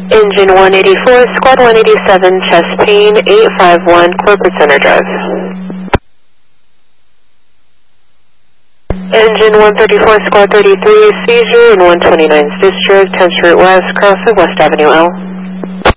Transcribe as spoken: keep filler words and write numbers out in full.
Engine one eighty-four, Squad one eighty-seven, chest pain, eight five one, Corporate Center Drive. Engine one thirty-four, Squad thirty-three, seizure, and one twenty-nine's discharge, ten Street West, crossing West Avenue L.